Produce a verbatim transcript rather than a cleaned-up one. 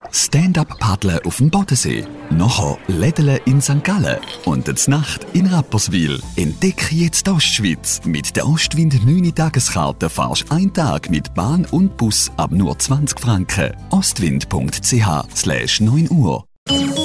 Stand-up-Paddeln auf dem Bodensee. Nachher Lädeln in Sankt Gallen. Und die Nacht in Rapperswil. Entdecke jetzt die Ostschweiz. Mit der Ostwind neun Tageskarte fahrst du einen Tag mit Bahn und Bus ab nur zwanzig Franken. ostwind punkt c h slash neun Uhr.